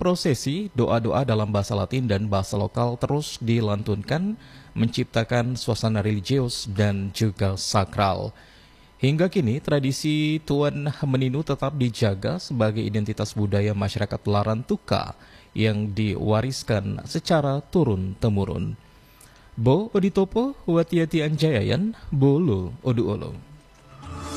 prosesi, doa-doa dalam bahasa Latin dan bahasa lokal terus dilantunkan, menciptakan suasana religius dan juga sakral. Hingga kini, tradisi Tuan Meninu tetap dijaga sebagai identitas budaya masyarakat Larantuka yang diwariskan secara turun-temurun. Bo Oditopo, Watiati Anjayayan, Bolo Oduolo.